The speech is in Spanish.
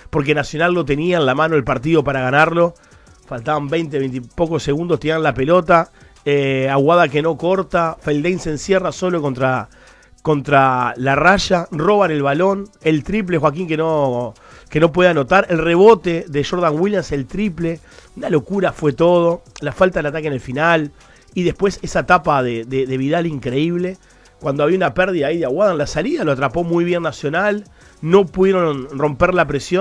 porque Nacional lo tenía en la mano el partido para ganarlo. Faltaban 20 y pocos segundos, tenían la pelota. Aguada que no corta, Feilden se encierra solo contra la raya, roban el balón, el triple Joaquín que no puede anotar, el rebote de Jordan Williams, el triple, una locura fue todo, la falta de ataque en el final, y después esa tapa de Vidal increíble, cuando había una pérdida ahí de Aguada en la salida, lo atrapó muy bien Nacional, no pudieron romper la presión.